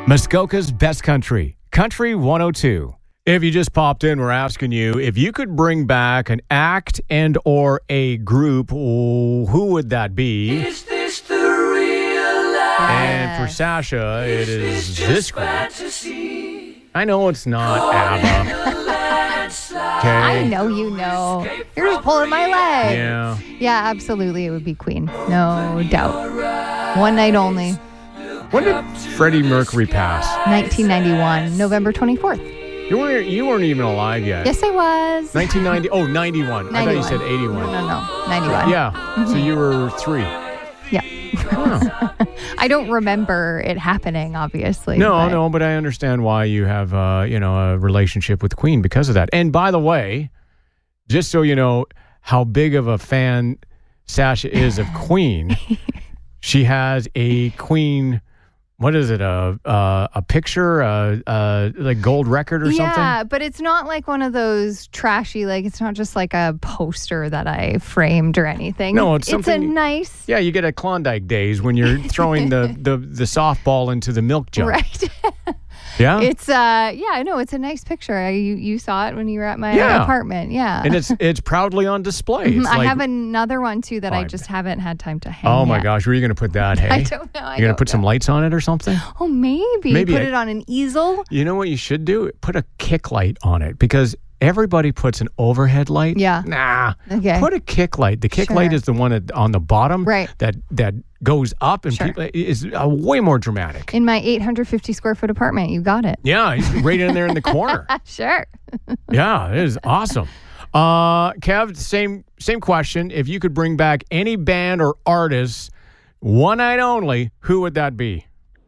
Muskoka's Best Country, Country 102. If you just popped in, we're asking you, if you could bring back an act and or a group, who would that be? Is this the real life? And for Sasha, it is this group. Fantasy? I know it's not ABBA. Okay. I know you know. You're just pulling my leg. Yeah. Yeah, absolutely. It would be Queen. No doubt. One night only. When did Freddie Mercury pass? 1991, November 24th. You weren't even alive yet. Yes, I was. 1990. Oh, 91. I thought you said 81. No. 91. Yeah. So you were 3. Yeah. Oh. I don't remember it happening, obviously. No, but I understand why you have, a relationship with Queen because of that. And by the way, just so you know how big of a fan Sasha is of Queen, she has a Queen. What is it? A picture, like gold record or something? Yeah, but it's not like one of those trashy. Like it's not just like a poster that I framed or anything. No, it's something. It's a nice. Yeah, you get at Klondike days when you're throwing the softball into the milk jug. Right. Yeah. It's I know it's a nice picture. You saw it when you were at my apartment. Yeah. And it's proudly on display. It's I have another one too that I just haven't had time to hang. Oh my yet. gosh, where are you going to put that? Hey, I don't know. You're going to put some lights on it or something? Oh, maybe put it on an easel. You know what you should do? Put a kick light on it because everybody puts an overhead light. Yeah. Nah. Okay. Put a kick light. The kick light is the one on the bottom. Right. That goes up and people, is way more dramatic. In my 850 square foot apartment, you got it. Yeah, right in there in the corner. Sure. Yeah, it is awesome. Kev, same question. If you could bring back any band or artist, one night only, who would that be?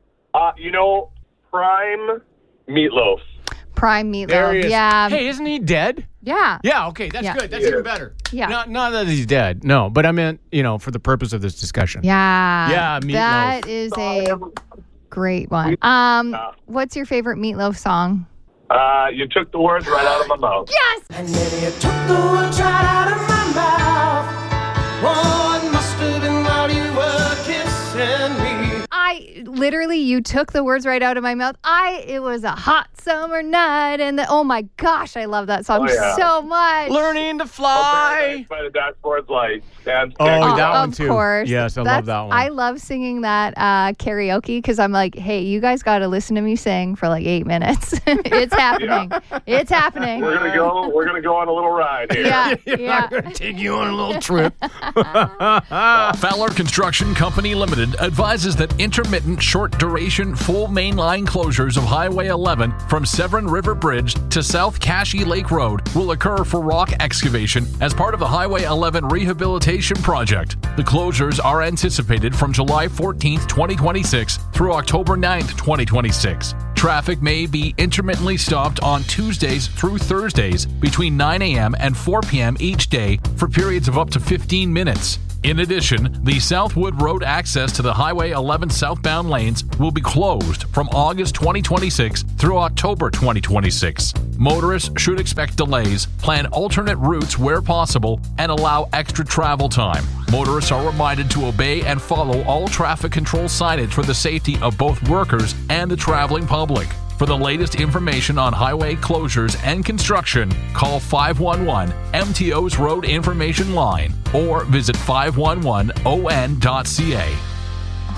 Prime Meatloaf. Prime Meatloaf. Yeah. Hey, isn't he dead? Yeah. Yeah, okay, that's good. That's even better. Yeah. Not that he's dead. No, but I meant, for the purpose of this discussion. Yeah. Yeah, Meatloaf. That is a great one. What's your favorite Meatloaf song? You took the words right out of my mouth. Yes! And then you took the words right out of my mouth. Oh, it must have been while you were kissing me. You took the words right out of my mouth. It was a hot summer night, and oh my gosh, I love that song so much. Learning to fly. By the dashboard's lights. That one too. Of course. Yes, I love that one. I love singing that karaoke because I'm like, hey, you guys got to listen to me sing for like 8 minutes. It's happening. Yeah. It's happening. We're gonna go on a little ride here. Yeah. I'm gonna take you on a little trip. Fowler Construction Company Limited advises that intermittent short-duration full mainline closures of Highway 11 from Severn River Bridge to South Cashie Lake Road will occur for rock excavation as part of the Highway 11 rehabilitation project. The closures are anticipated from July 14th, 2026 through October 9th, 2026. Traffic may be intermittently stopped on Tuesdays through Thursdays between 9 a.m. and 4 p.m. each day for periods of up to 15 minutes. In addition, the Southwood Road access to the Highway 11 southbound lanes will be closed from August 2026 through October 2026. Motorists should expect delays, plan alternate routes where possible, and allow extra travel time. Motorists are reminded to obey and follow all traffic control signage for the safety of both workers and the traveling public. For the latest information on highway closures and construction, call 511 MTO's Road Information Line or visit 511on.ca.